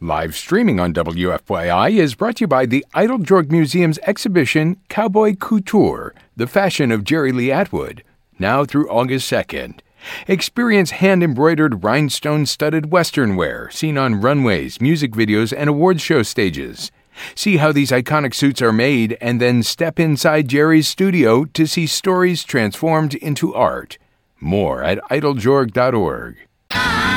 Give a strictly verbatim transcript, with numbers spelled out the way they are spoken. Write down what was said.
Live streaming on W F Y I is brought to you by the Eiteljorg Museum's exhibition, Cowboy Couture, the fashion of Jerry Lee Atwood, now through August second. Experience hand-embroidered, rhinestone-studded Western wear seen on runways, music videos, and award show stages. See how these iconic suits are made, and then step inside Jerry's studio to see stories transformed into art. More at eiteljorg dot org.